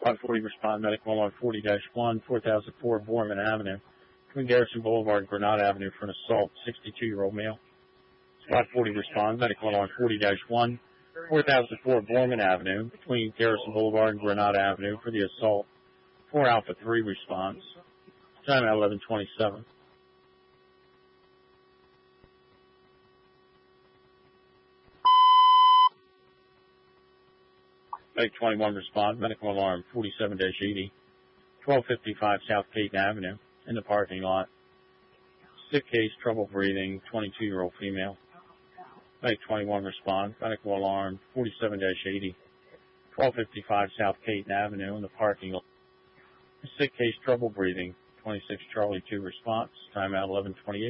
Squad 40 respond, medical alarm 40-1, 4004 Borman Avenue. Between Garrison Boulevard and Granada Avenue for an assault, 62-year-old male. Squad 40 respond, medical alarm 40-1, 4004 Borman Avenue. Between Garrison Boulevard and Granada Avenue for the assault, 4 Alpha 3 response. Time at 11:27. Medic 21 respond, medical alarm 47-80, 1255 South Caton Avenue, in the parking lot. Sick case, trouble breathing, 22-year-old female. Medic 21 respond, medical alarm 47-80, 1255 South Caton Avenue, in the parking lot. Sick case, trouble breathing, 26 Charlie 2 response, time out 11:28.